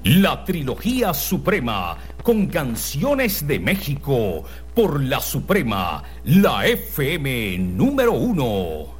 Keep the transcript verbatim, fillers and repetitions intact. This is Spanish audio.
La trilogía suprema con canciones de México por la Suprema, la F M número uno.